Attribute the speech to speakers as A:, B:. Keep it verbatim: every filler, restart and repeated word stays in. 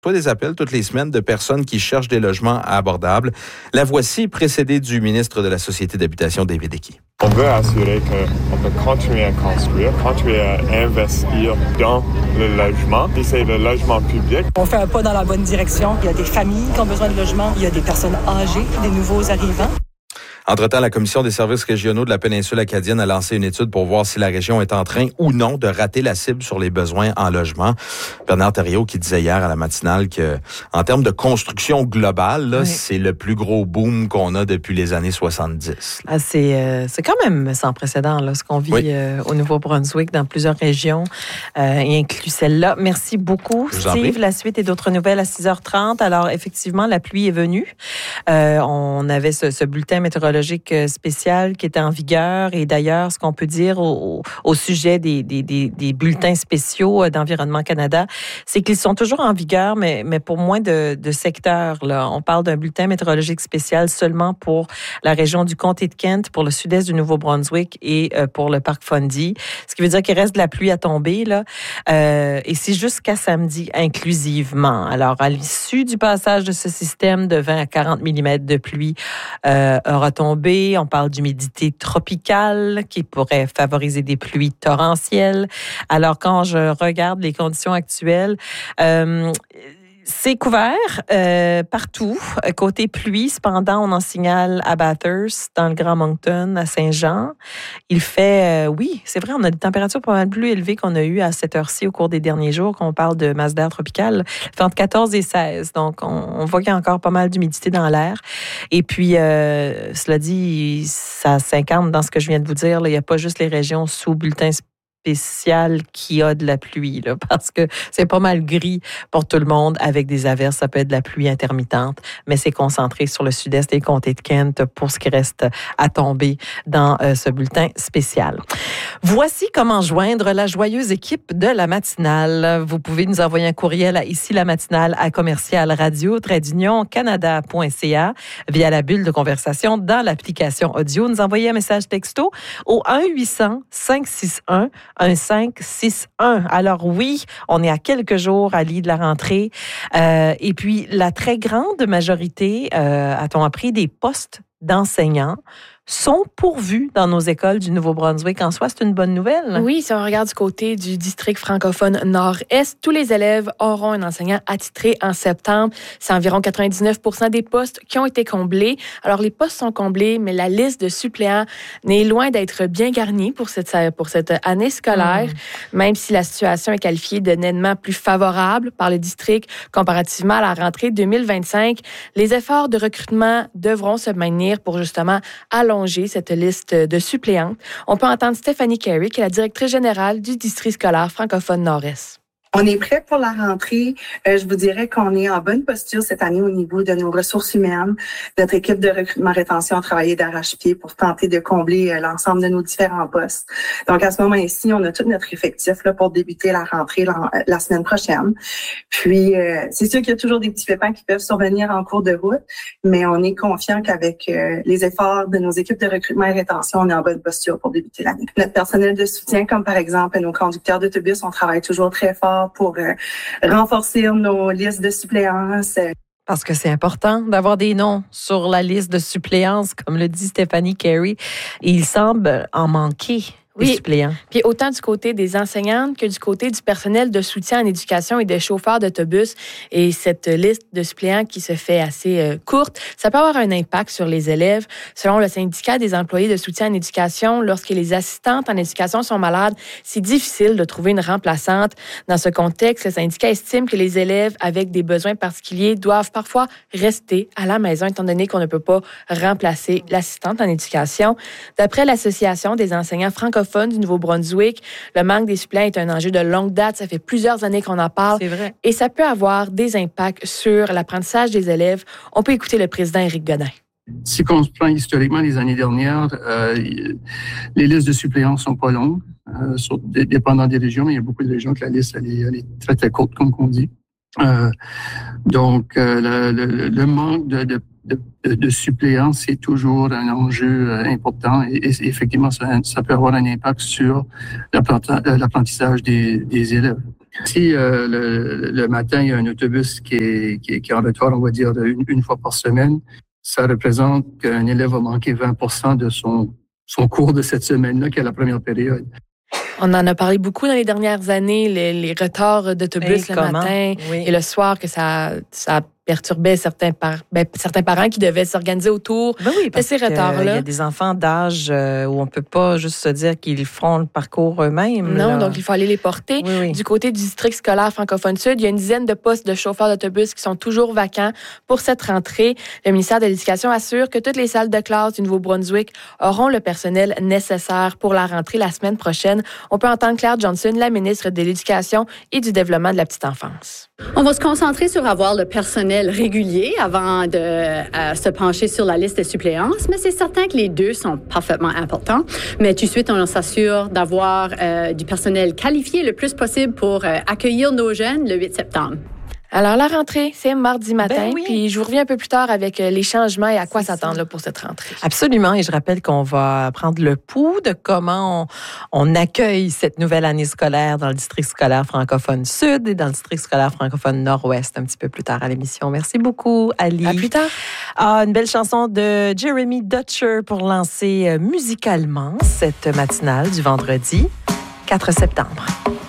A: Pas des appels toutes les semaines de personnes qui cherchent des logements abordables. La voici, précédée du ministre de la Société d'habitation, David Hickey.
B: On veut assurer qu'on peut continuer à construire, continuer à investir dans le logement. Et c'est le logement public.
C: On fait un pas dans la bonne direction. Il y a des familles qui ont besoin de logement. Il y a des personnes âgées, des nouveaux arrivants.
A: Entre-temps, la Commission des services régionaux de la péninsule acadienne a lancé une étude pour voir si la région est en train ou non de rater la cible sur les besoins en logement. Bernard Thériault qui disait hier à la matinale que, en termes de construction globale, là, oui. c'est le plus gros boom qu'on a depuis les années soixante-dix.
D: Ah, c'est, euh, c'est quand même sans précédent, là, ce qu'on vit oui. euh, au Nouveau-Brunswick dans plusieurs régions, euh, y inclus celle-là. Merci beaucoup, Steve. La suite et d'autres nouvelles à six heures trente. Alors, effectivement, la pluie est venue. Euh, on avait ce, ce bulletin météorologique spécial qui était en vigueur. Et d'ailleurs, ce qu'on peut dire au, au sujet des, des, des, des bulletins spéciaux d'Environnement Canada, c'est qu'ils sont toujours en vigueur, mais, mais pour moins de, de secteurs. Là. On parle d'un bulletin météorologique spécial seulement pour la région du comté de Kent, pour le sud-est du Nouveau-Brunswick et euh, pour le parc Fundy. Ce qui veut dire qu'il reste de la pluie à tomber. Là. Euh, et c'est jusqu'à samedi inclusivement. Alors, à l'issue du passage de ce système de vingt à quarante millimètres de pluie euh, aura tombé. On parle d'humidité tropicale qui pourrait favoriser des pluies torrentielles. Alors, quand je regarde les conditions actuelles, euh, c'est couvert euh, partout. Côté pluie, cependant, on en signale à Bathurst, dans le Grand Moncton, à Saint-Jean. Il fait, euh, oui, c'est vrai, on a des températures pas mal plus élevées qu'on a eues à cette heure-ci au cours des derniers jours, qu'on parle de masse d'air tropicale. Il fait entre quatorze et seize. Donc, on, on voit qu'il y a encore pas mal d'humidité dans l'air. Et puis, euh, cela dit, ça s'incarne dans ce que je viens de vous dire. Là. Il n'y a pas juste les régions sous bulletin spécial qui a de la pluie, là, parce que c'est pas mal gris pour tout le monde avec des averses. Ça peut être de la pluie intermittente, mais c'est concentré sur le sud-est et comté de Kent pour ce qui reste à tomber dans euh, ce bulletin spécial. Voici comment joindre la joyeuse équipe de la matinale. Vous pouvez nous envoyer un courriel à ici la matinale à commercial radio trait d'union canada point c a via la bulle de conversation dans l'application audio. Nous envoyer un message texto au un huit cents cinq six un un cinq six un. Alors oui, on est à quelques jours à l'île de la rentrée. Euh, et puis, la très grande majorité, euh, a-t-on appris, des postes d'enseignants sont pourvus dans nos écoles du Nouveau-Brunswick. En soi, c'est une bonne nouvelle.
E: Oui, si on regarde du côté du district francophone nord-est, tous les élèves auront un enseignant attitré en septembre. C'est environ quatre-vingt-dix-neuf pour cent des postes qui ont été comblés. Alors, les postes sont comblés, mais la liste de suppléants n'est loin d'être bien garnie pour cette, pour cette année scolaire, mmh. même si la situation est qualifiée de nettement plus favorable par le district comparativement à la rentrée deux mille vingt-cinq. Les efforts de recrutement devront se maintenir pour justement allonger cette liste de suppléants. On peut entendre Stephanie Carey, qui est la directrice générale du district scolaire francophone Nord-Est.
F: On est prêt pour la rentrée. Euh, je vous dirais qu'on est en bonne posture cette année au niveau de nos ressources humaines. Notre équipe de recrutement-rétention a travaillé d'arrache-pied pour tenter de combler euh, l'ensemble de nos différents postes. Donc, à ce moment-ci, on a tout notre effectif là, pour débuter la rentrée la, la semaine prochaine. Puis, euh, c'est sûr qu'il y a toujours des petits pépins qui peuvent survenir en cours de route, mais on est confiant qu'avec euh, les efforts de nos équipes de recrutement et rétention, on est en bonne posture pour débuter l'année. Notre personnel de soutien, comme par exemple nos conducteurs d'autobus, on travaille toujours très fort pour euh, renforcer nos listes de suppléances.
D: Parce que c'est important d'avoir des noms sur la liste de suppléances, comme le dit Stephanie Carey. Et il semble en manquer.
E: Oui, puis autant du côté des enseignantes que du côté du personnel de soutien en éducation et des chauffeurs d'autobus. Et cette liste de suppléants qui se fait assez euh, courte, ça peut avoir un impact sur les élèves. Selon le syndicat des employés de soutien en éducation, lorsque les assistantes en éducation sont malades, c'est difficile de trouver une remplaçante. Dans ce contexte, le syndicat estime que les élèves avec des besoins particuliers doivent parfois rester à la maison, étant donné qu'on ne peut pas remplacer l'assistante en éducation. D'après l'Association des enseignants francophones du Nouveau-Brunswick, le manque des suppléants est un enjeu de longue date. Ça fait plusieurs années qu'on en parle.
D: C'est vrai.
E: Et ça peut avoir des impacts sur l'apprentissage des élèves. On peut écouter le président Éric Godin.
G: Si on prend historiquement les années dernières, euh, les listes de suppléants sont pas longues, euh, sur, dépendant des régions, mais il y a beaucoup de régions que la liste elle est, elle est très, très courte, comme on dit. Euh, donc, euh, le, le, le manque de, de, de, de suppléants, c'est toujours un enjeu important et, et effectivement, ça, ça peut avoir un impact sur l'apprentissage des, des élèves. Si euh, le, le matin, il y a un autobus qui est, qui est, qui est en retard, on va dire une, une fois par semaine, ça représente qu'un élève va manquer vingt pour cent de son, son cours de cette semaine-là, qui est la première période.
E: On en a parlé beaucoup dans les dernières années, les, les retards d'autobus et le comment? matin oui. et le soir, que ça, ça perturbait certains, par, ben, certains parents qui devaient s'organiser autour
D: ben oui, parce
E: de ces retards-là.
D: Il y a des enfants d'âge euh, où on ne peut pas juste se dire qu'ils feront le parcours eux-mêmes.
E: Non,
D: là.
E: donc il faut aller les porter.
D: Oui, oui.
E: Du côté du district scolaire francophone sud, il y a une dizaine de postes de chauffeurs d'autobus qui sont toujours vacants pour cette rentrée. Le ministère de l'Éducation assure que toutes les salles de classe du Nouveau-Brunswick auront le personnel nécessaire pour la rentrée la semaine prochaine. On peut entendre Claire Johnson, la ministre de l'Éducation et du Développement de la petite enfance.
H: On va se concentrer sur avoir le personnel régulier avant de euh, se pencher sur la liste de suppléances, mais c'est certain que les deux sont parfaitement importants. Mais tout de suite, on s'assure d'avoir euh, du personnel qualifié le plus possible pour euh, accueillir nos jeunes le huit septembre.
E: Alors, la rentrée, c'est mardi matin.
D: Ben oui.
E: Puis, je vous reviens un peu plus tard avec les changements et à quoi s'attendre là, pour cette rentrée.
D: Absolument. Et je rappelle qu'on va prendre le pouls de comment on, on accueille cette nouvelle année scolaire dans le district scolaire francophone sud et dans le district scolaire francophone nord-ouest un petit peu plus tard à l'émission. Merci beaucoup, Ali.
E: À plus tard.
D: Ah, une belle chanson de Jeremy Dutcher pour lancer musicalement cette matinale du vendredi quatre septembre.